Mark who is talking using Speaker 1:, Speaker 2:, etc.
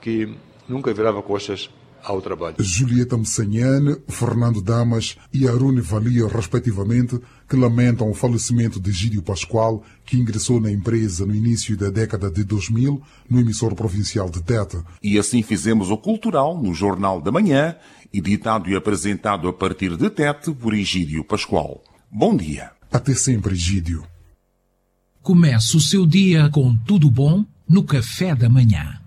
Speaker 1: que nunca virava costas ao trabalho.
Speaker 2: Julieta Messaniane, Fernando Damas e Arune Valia, respectivamente, que lamentam o falecimento de Egídio Pascoal, que ingressou na empresa no início da década de 2000, no emissor provincial de Tete.
Speaker 3: E assim fizemos o Cultural no Jornal da Manhã, editado e apresentado a partir de Tete por Egídio Pascoal. Bom dia.
Speaker 2: Até sempre, Egídio.
Speaker 4: Comece o seu dia com tudo bom no Café da Manhã.